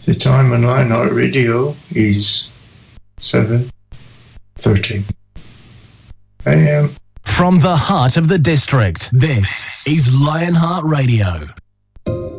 The time on Lionheart Radio is 7:30 a.m. From the heart of the district, this is Lionheart Radio.